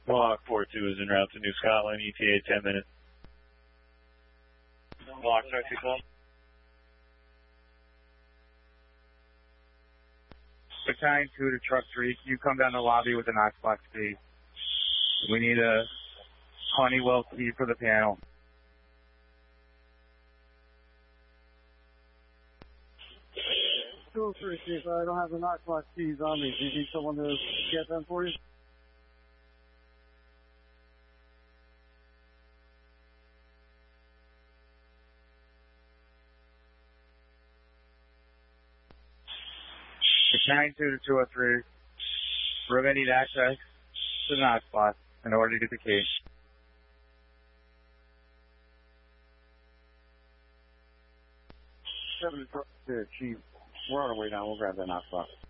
Block 42 is en route to New Scotland, ETA 10 minutes. Block 34. Battalion 2 to Truck 3, can you come down the lobby with an Oxbox key? We need a Honeywell key for the panel. 203, Chief, I don't have the Oxbox keys on me. Do you need someone to get them for you? Battalion 2 to 203, we're going to need access to the Oxbox in order to get the key. 7 to Chief, we're on our way down. We'll grab that Oxbox.